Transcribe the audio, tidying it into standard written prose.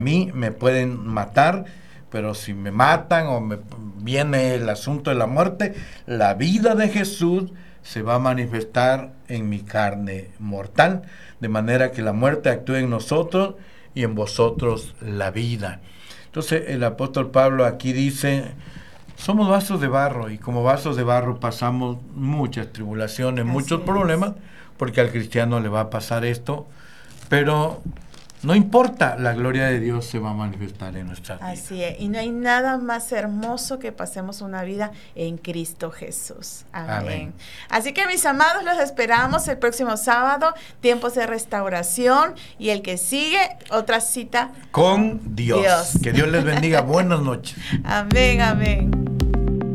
mí me pueden matar, pero si me matan o me viene el asunto de la muerte, la vida de Jesús se va a manifestar en mi carne mortal, de manera que la muerte actúe en nosotros y en vosotros la vida. Entonces el apóstol Pablo aquí dice, somos vasos de barro y como vasos de barro pasamos muchas tribulaciones, muchos problemas, porque al cristiano le va a pasar esto, pero no importa, la gloria de Dios se va a manifestar en nuestra vida. Así es, y no hay nada más hermoso que pasemos una vida en Cristo Jesús. Amén. Amén. Así que mis amados, los esperamos el próximo sábado, tiempos de restauración, y el que sigue, otra cita con Dios. Que Dios les bendiga. Buenas noches. Amén, amén.